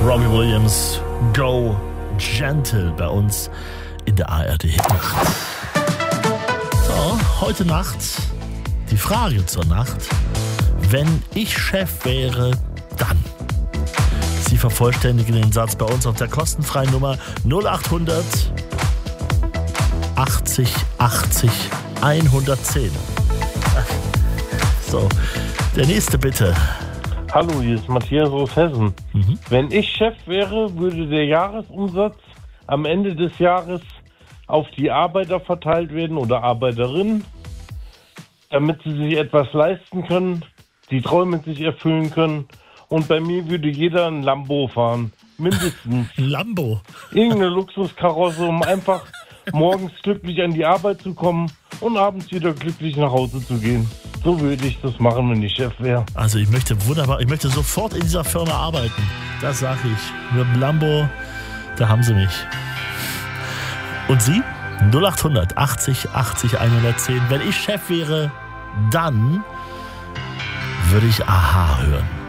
Robbie Williams, Go Gentle bei uns in der ARD Hitnacht. So, heute Nacht die Frage zur Nacht. Wenn ich Chef wäre, dann. Sie vervollständigen den Satz bei uns auf der kostenfreien Nummer 0800 80 80 110. So, der nächste bitte. Hallo, hier ist Matthias aus Hessen. Wenn ich Chef wäre, würde der Jahresumsatz am Ende des Jahres auf die Arbeiter verteilt werden oder Arbeiterinnen, damit sie sich etwas leisten können, die Träume sich erfüllen können. Und bei mir würde jeder ein Lambo fahren, mindestens. Lambo? Irgendeine Luxuskarosse, um einfach morgens glücklich an die Arbeit zu kommen und abends wieder glücklich nach Hause zu gehen. So würde ich das machen, wenn ich Chef wäre. Also ich möchte sofort in dieser Firma arbeiten. Das sage ich. Mit dem Lambo, da haben sie mich. Und Sie? 0800 80 80 110. Wenn ich Chef wäre, dann würde ich Aha hören.